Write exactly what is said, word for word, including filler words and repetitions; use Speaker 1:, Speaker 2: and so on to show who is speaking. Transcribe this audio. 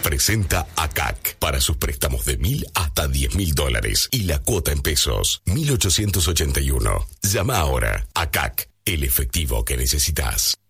Speaker 1: presenta a C A C para sus préstamos de mil hasta diez mil dólares y la cuota en pesos, mil ochocientos ochenta y uno. Llama ahora a C A C, el efectivo que necesitas.